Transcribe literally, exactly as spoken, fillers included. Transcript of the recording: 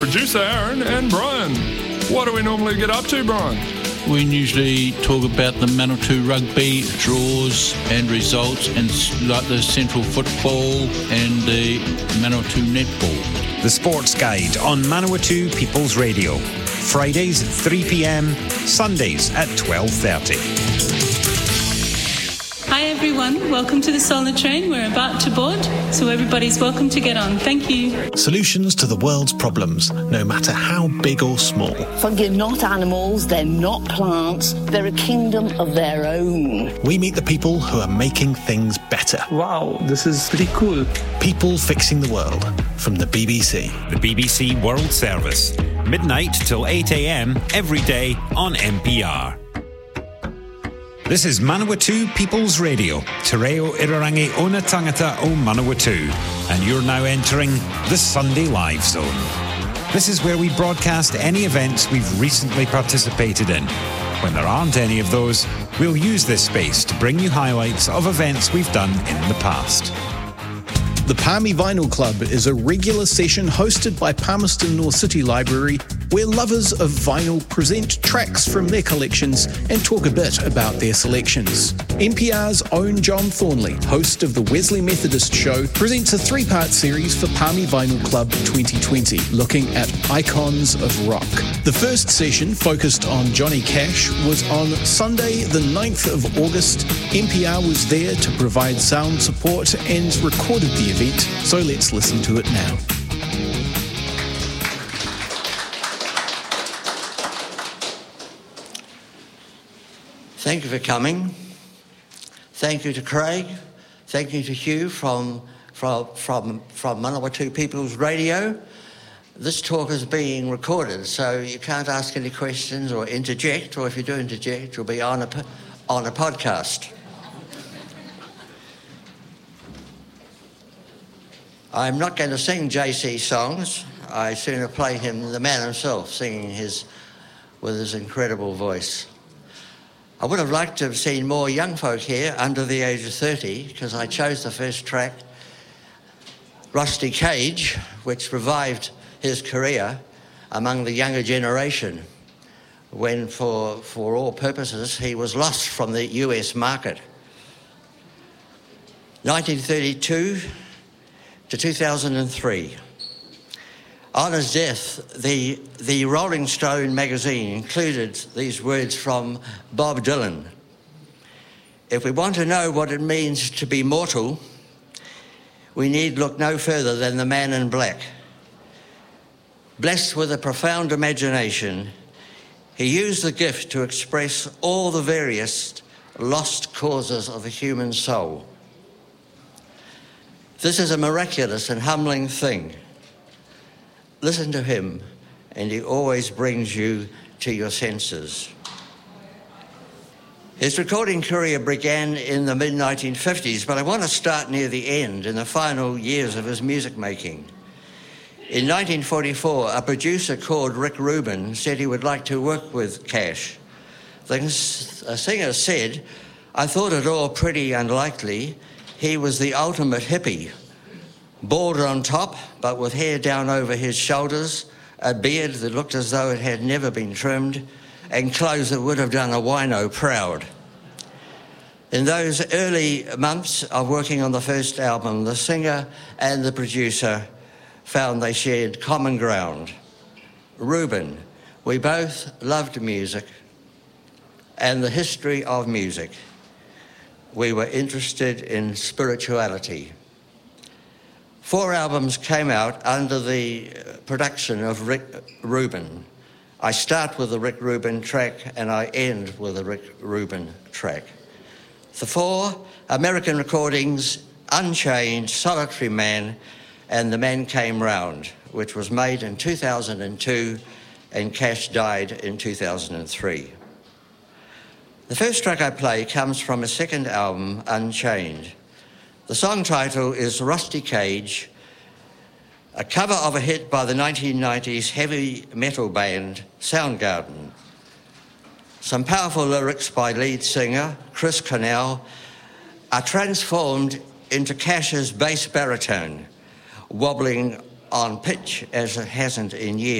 Producer Aaron and Brian. What do we normally get up to, Brian? We usually talk about the Manawatu rugby draws and results, and like the Central football and the Manawatu netball. The Sports Guide on Manawatu People's Radio. Fridays at three p.m, Sundays at twelve thirty. Hi everyone, welcome to the Solar Train. We're about to board, so everybody's welcome to get on. Thank you. Solutions to the world's problems, no matter how big or small. Fungi are not animals, they're not plants, they're a kingdom of their own. We meet the people who are making things better. Wow, this is pretty cool. People fixing the world, from the B B C. The B B C World Service, midnight till eight a.m. every day on M P R. This is Manawatu People's Radio, Te Reo Irarangi Ona Tangata o Manawatu, and you're now entering the Sunday Live Zone. This is where we broadcast any events we've recently participated in. When there aren't any of those, we'll use this space to bring you highlights of events we've done in the past. The Palmy Vinyl Club is a regular session hosted by Palmerston North City Library, where lovers of vinyl present tracks from their collections and talk a bit about their selections. N P R's own John Thornley, host of the Wesley Methodist Show, presents a three-part series for Palmy Vinyl Club twenty twenty, looking at icons of rock. The first session, focused on Johnny Cash, was on Sunday the ninth of August. N P R was there to provide sound support and recorded the event, so let's listen to it now. Thank you for coming. Thank you to Craig. Thank you to Hugh from, from, from, from Manawatu People's Radio. This talk is being recorded, so you can't ask any questions or interject, or if you do interject, you'll be on a, on a podcast. I'm not going to sing J C songs. I sooner play him, the man himself, singing his with his incredible voice. I would have liked to have seen more young folk here under the age of thirty, because I chose the first track, Rusty Cage, which revived his career among the younger generation when, for, for all purposes, he was lost from the U S market. nineteen thirty-two to two thousand three. On his death, the, the Rolling Stone magazine included these words from Bob Dylan. If we want to know what it means to be mortal, we need look no further than the man in black. Blessed with a profound imagination, he used the gift to express all the various lost causes of the human soul. This is a miraculous and humbling thing. Listen to him, and he always brings you to your senses. His recording career began in the mid nineteen fifties, but I want to start near the end, in the final years of his music making. In nineteen forty-four, a producer called Rick Rubin said he would like to work with Cash. The singer said, "I thought it all pretty unlikely. He was the ultimate hippie. Bald on top, but with hair down over his shoulders, a beard that looked as though it had never been trimmed, and clothes that would have done a wino proud." In those early months of working on the first album, the singer and the producer found they shared common ground. Rubin, we both loved music and the history of music. We were interested in spirituality. Four albums came out under the production of Rick Rubin. I start with a Rick Rubin track and I end with a Rick Rubin track. The four: American Recordings, Unchained, Solitary Man, and The Man Came Round, which was made in two thousand two and Cash died in two thousand three. The first track I play comes from his second album, Unchained. The song title is Rusty Cage, a cover of a hit by the nineteen nineties heavy metal band Soundgarden. Some powerful lyrics by lead singer Chris Cornell are transformed into Cash's bass baritone, wobbling on pitch as it hasn't in years.